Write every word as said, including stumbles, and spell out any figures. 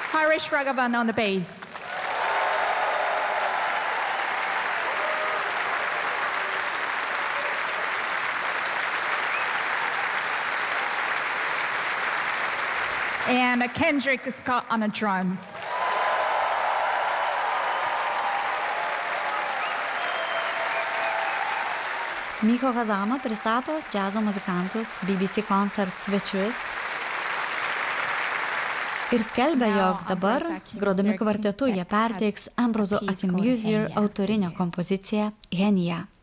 Harish Raghavan on the bass. And Kendrick Scott on the drums. Micho Hazama pristato džiazo muzikantus, B B C Concert svečius ir skelbia, jog dabar, grodami kvartetu, jie perteiks Ambrozo Akinmuzier autorinę kompoziciją Henia.